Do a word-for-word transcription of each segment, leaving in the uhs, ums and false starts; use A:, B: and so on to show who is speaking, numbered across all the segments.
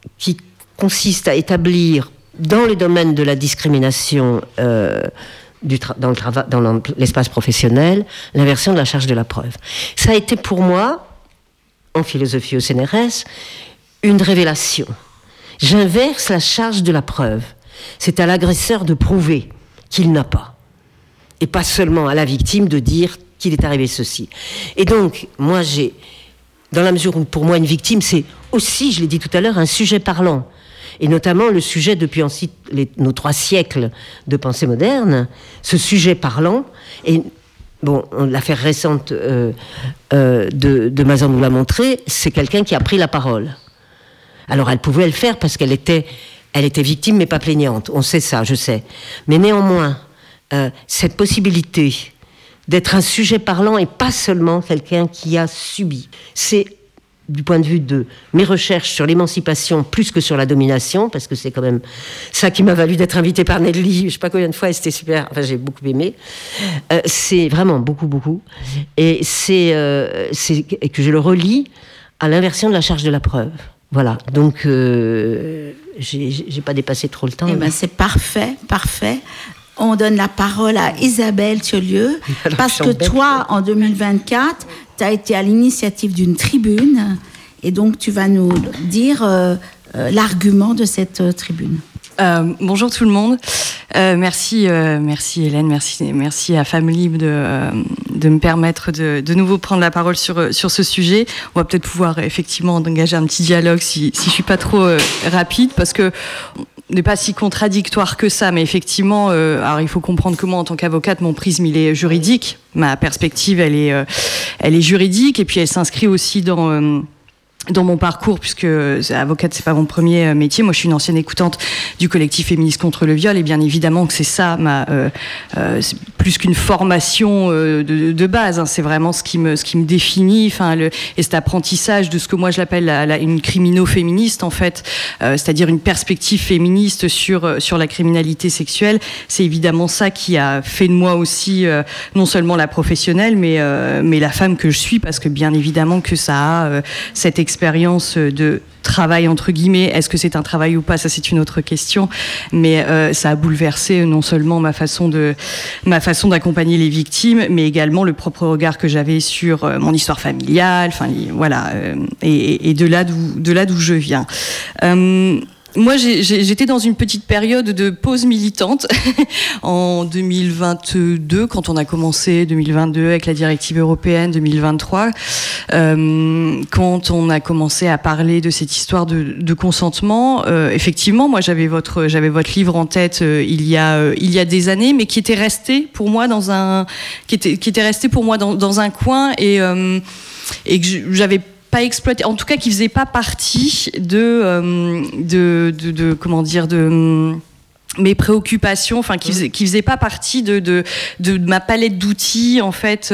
A: qui consiste à établir dans le domaine de la discrimination euh, du tra- dans, le trava- dans l'espace professionnel l'inversion de la charge de la preuve. Ça a été pour moi, en philosophie au C N R S, une révélation. J'inverse la charge de la preuve. C'est à l'agresseur de prouver qu'il n'a pas. Et pas seulement à la victime de dire qu'il est arrivé ceci. Et donc, moi, j'ai, dans la mesure où pour moi une victime, c'est aussi, je l'ai dit tout à l'heure, un sujet parlant. Et notamment le sujet, depuis ensuite les, nos trois siècles de pensée moderne, ce sujet parlant, et bon, l'affaire récente euh, euh, de, de Mazan nous l'a montré, c'est quelqu'un qui a pris la parole. Alors elle pouvait le faire parce qu'elle était, elle était victime mais pas plaignante, on sait ça, je sais. Mais néanmoins, euh, cette possibilité d'être un sujet parlant et pas seulement quelqu'un qui a subi, c'est du point de vue de mes recherches sur l'émancipation plus que sur la domination, parce que c'est quand même ça qui m'a valu d'être invitée par Nelly, je sais pas combien de fois, et c'était super, enfin j'ai beaucoup aimé, euh, c'est vraiment beaucoup, beaucoup, et c'est, euh, c'est que je le relie à l'inversion de la charge de la preuve. Voilà, donc euh, j'ai, j'ai pas dépassé trop le temps.
B: Eh ben, c'est parfait, parfait. On donne la parole à Isabelle Thiollieu, parce que toi, en deux mille vingt-quatre, tu as été à l'initiative d'une tribune, et donc tu vas nous dire euh, euh, l'argument de cette euh, tribune.
C: Euh, bonjour tout le monde. Euh, merci, euh, merci Hélène, merci, merci à Femmes Libres de, euh, de me permettre de, de nouveau prendre la parole sur, sur ce sujet. On va peut-être pouvoir effectivement engager un petit dialogue si, si je suis pas trop euh, rapide, parce que n'est pas si contradictoire que ça, mais effectivement, euh, alors il faut comprendre que moi, en tant qu'avocate, mon prisme il est juridique, ma perspective elle est, euh, elle est juridique, et puis elle s'inscrit aussi dans euh, dans mon parcours, puisque avocate c'est pas mon premier métier. Moi je suis une ancienne écoutante du collectif féministe contre le viol, et bien évidemment que c'est ça ma euh, euh, c'est plus qu'une formation euh, de, de base, hein, c'est vraiment ce qui me ce qui me définit, enfin le et cet apprentissage de ce que moi je l'appelle la, la, une crimino-féministe en fait, euh, c'est-à-dire une perspective féministe sur sur la criminalité sexuelle. C'est évidemment ça qui a fait de moi aussi euh, non seulement la professionnelle, mais euh, mais la femme que je suis, parce que bien évidemment que ça a euh, cette expérience de travail entre guillemets. Est-ce que c'est un travail ou pas, ça c'est une autre question, mais euh, ça a bouleversé non seulement ma façon de ma façon d'accompagner les victimes, mais également le propre regard que j'avais sur euh, mon histoire familiale, enfin voilà, euh, et, et de là d'où de là d'où je viens. Euh, Moi, j'ai, j'étais dans une petite période de pause militante en deux mille vingt-deux, quand on a commencé, deux mille vingt-deux avec la directive européenne, deux mille vingt-trois, euh, quand on a commencé à parler de cette histoire de, de consentement. Euh, effectivement, moi, j'avais votre, j'avais votre livre en tête euh, il y a, euh, il y a des années, mais qui était resté pour moi dans un, qui était, qui était resté pour moi dans, dans un coin, et euh, et que j'avais pas exploité, en tout cas qui faisait pas partie de, euh, de, de, de comment dire, de mes préoccupations, enfin qui faisait, qui faisait pas partie de, de, de ma palette d'outils en fait,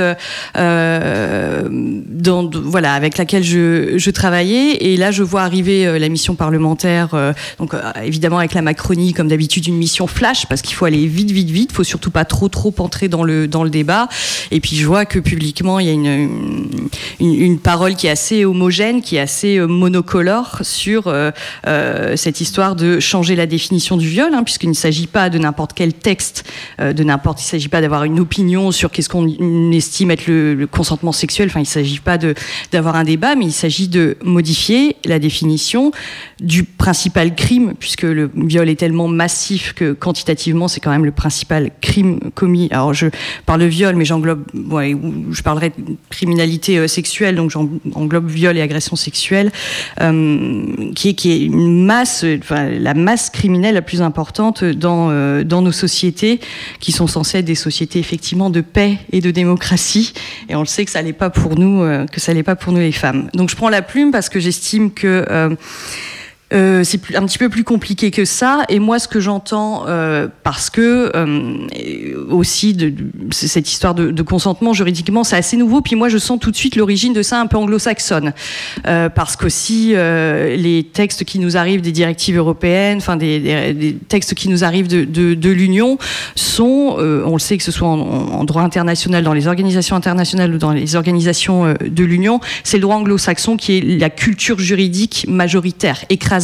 C: euh, dans, de, voilà, avec laquelle je, je travaillais. Et là, je vois arriver euh, la mission parlementaire, euh, donc euh, évidemment avec la Macronie, comme d'habitude, une mission flash, parce qu'il faut aller vite, vite, vite. Faut surtout pas trop, trop entrer dans le dans le débat. Et puis je vois que publiquement, il y a une une, une parole qui est assez homogène, qui est assez euh, monocolore sur euh, euh, cette histoire de changer la définition du viol, hein, puisque il ne s'agit pas de n'importe quel texte, euh, de n'importe, il ne s'agit pas d'avoir une opinion sur qu'est-ce qu'on estime être le, le consentement sexuel, enfin il ne s'agit pas de, d'avoir un débat, mais il s'agit de modifier la définition du principal crime, puisque le viol est tellement massif que quantitativement c'est quand même le principal crime commis. Alors je parle de viol, mais j'englobe, ouais, je parlerai de criminalité euh, sexuelle, donc j'englobe viol et agression sexuelle, euh, qui est, qui est une masse, enfin la masse criminelle la plus importante dans, euh, dans nos sociétés, qui sont censées être des sociétés effectivement de paix et de démocratie, et on le sait que ça l'est pas pour nous, euh, que ça l'est pas pour nous les femmes. Donc je prends la plume parce que j'estime que euh, Euh, c'est plus, un petit peu plus compliqué que ça, et moi ce que j'entends, euh, parce que euh, aussi de, de, cette histoire de, de consentement juridiquement c'est assez nouveau, puis moi je sens tout de suite l'origine de ça un peu anglo-saxonne, euh, parce qu'aussi euh, les textes qui nous arrivent des directives européennes, enfin des, des, des textes qui nous arrivent de, de, de l'Union sont, euh, on le sait que ce soit en, en droit international, dans les organisations internationales ou dans les organisations euh, de l'Union, c'est le droit anglo-saxon qui est la culture juridique majoritaire, écrasante.